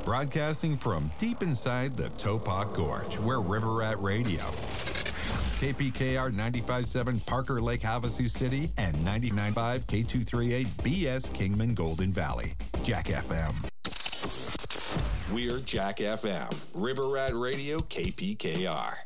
Broadcasting from deep inside the Topok Gorge, we're River Rat Radio. KPKR 95.7 Parker Lake, Havasu City, and 99.5 K238 BS Kingman Golden Valley. Jack FM. We're Jack FM, River Rat Radio, KPKR.